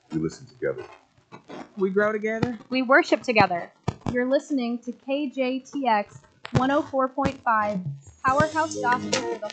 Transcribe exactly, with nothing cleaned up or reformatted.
We listen together. We grow together. We worship together. You're listening to K J T X one oh four point five, Powerhouse Gospel for the